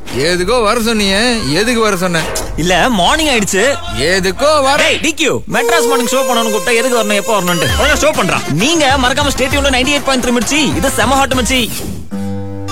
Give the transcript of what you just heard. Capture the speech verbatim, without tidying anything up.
எதுக்கோ வர சொன்னீங்க, எதுக்கு வர சொன்ன? இல்ல மார்னிங் ஆயிடுச்சு. எதுக்கோ வர. டிக்யூ மெட்ராஸ் மார்னிங் ஷோ பண்ணனும் கூப்பிட்டா எதுக்கு வரணும், எப்போ வரணும்னு ஷோ பண்றான். நீங்க மறக்காம stay டியூன்ல ninety eight point three Mirchi. இது செம ஹாட் மிர்ச்சி.